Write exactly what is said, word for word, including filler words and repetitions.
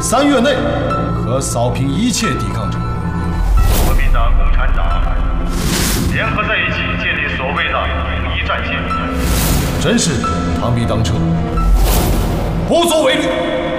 三月内可扫平一切抵抗者。 国民党、共产党联合在一起，建立所谓的统一战线。 真是螳臂当车，不足为虑。